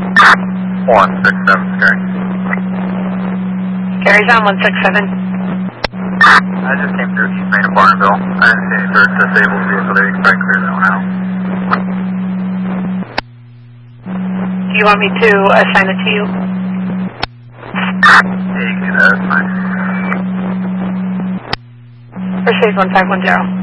167, Scary. Gary's on 167. I just came through East Main of Barnville. I didn't see any sort of disabled vehicle there. You can probably clear that one out. Do you want me to assign it to you? Yeah, you can do that. That's fine. Mercedes 1510.